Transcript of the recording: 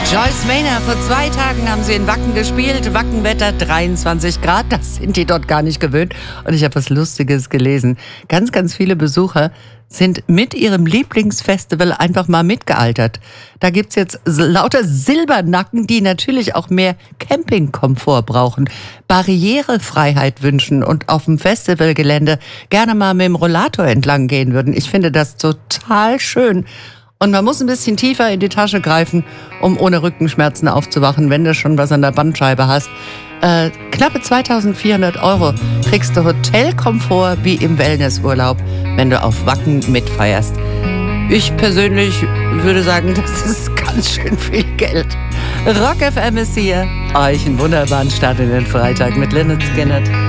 Joyce Maynard, vor 2 Tagen haben sie in Wacken gespielt. Wackenwetter 23 Grad, das sind die dort gar nicht gewöhnt. Und ich habe was Lustiges gelesen. Ganz, ganz viele Besucher sind mit ihrem Lieblingsfestival einfach mal mitgealtert. Da gibt's jetzt lauter Silbernacken, die natürlich auch mehr Campingkomfort brauchen, Barrierefreiheit wünschen und auf dem Festivalgelände gerne mal mit dem Rollator entlang gehen würden. Ich finde das total schön. Und man muss ein bisschen tiefer in die Tasche greifen, um ohne Rückenschmerzen aufzuwachen, wenn du schon was an der Bandscheibe hast. Knappe 2.400 € kriegst du Hotelkomfort wie im Wellnessurlaub, wenn du auf Wacken mitfeierst. Ich persönlich würde sagen, das ist ganz schön viel Geld. Rock FM ist hier. Euch einen wunderbaren Start in den Freitag mit Lynyrd Skynyrd.